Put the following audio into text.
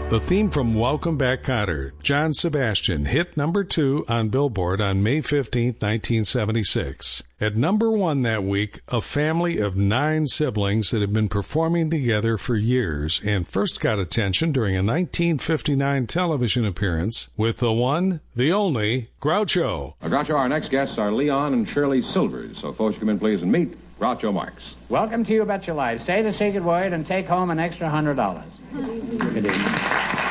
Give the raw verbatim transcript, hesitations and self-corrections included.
The theme from Welcome Back, Kotter, John Sebastian, hit number two on Billboard on May fifteenth, nineteen seventy-six. At number one that week, a family of nine siblings that had been performing together for years and first got attention during a nineteen fifty-nine television appearance with the one, the only, Groucho. Now, Groucho, our next guests are Leon and Shirley Silvers. So, folks, come in, please, and meet Groucho Marx. Welcome to You Bet Your Life. Say the secret word and take home an extra hundred dollars. Good evening.